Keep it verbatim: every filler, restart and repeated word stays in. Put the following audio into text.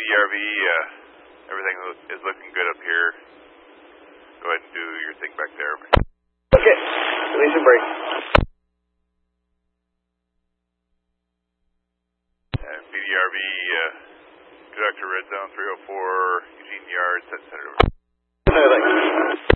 D R V, uh, everything is looking good up here. Go ahead and do your thing back there. Okay, release and brake. And B D R V, uh, conductor red zone three oh four, Eugene Yard, set center. No, thanks.